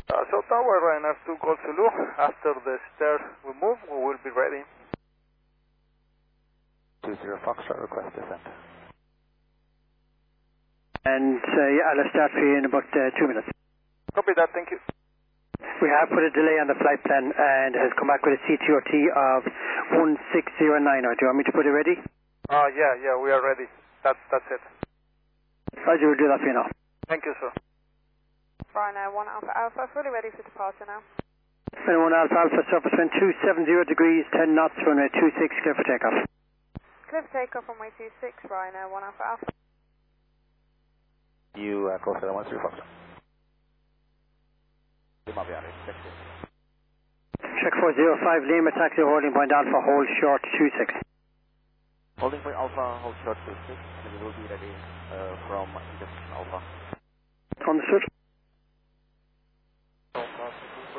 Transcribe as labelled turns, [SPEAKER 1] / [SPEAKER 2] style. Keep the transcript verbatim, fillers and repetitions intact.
[SPEAKER 1] Uh, so tower, Ryanair two Golf Zulu. After the stairs we move, we will be ready.
[SPEAKER 2] two zero Foxtrot, request descent.
[SPEAKER 3] And uh, yeah, I'll start for you in about uh, two minutes.
[SPEAKER 1] Copy that, thank you.
[SPEAKER 3] We have put a delay on the flight plan and has come back with a C T O T of one six zero nine. Do you want me to put it ready?
[SPEAKER 1] Uh, yeah, yeah, we are ready. That's, that's it.
[SPEAKER 3] Roger, we'll do that for you now.
[SPEAKER 1] Thank you, sir.
[SPEAKER 4] Ryanair one Alpha Alpha, fully ready for departure now.
[SPEAKER 3] Ryanair one Alpha Alpha, surface wind two seven zero degrees, ten knots, runway two six, clear for takeoff.
[SPEAKER 4] Clear for takeoff, runway two six, Ryanair one Alpha Alpha.
[SPEAKER 2] You uh, close to the one three Foxtrot.
[SPEAKER 3] Check four zero five, Lima, taxi holding point Alpha, hold short two six.
[SPEAKER 2] Holding point Alpha, hold short two six, and we will be ready uh, from intersection Alpha.
[SPEAKER 3] Understood.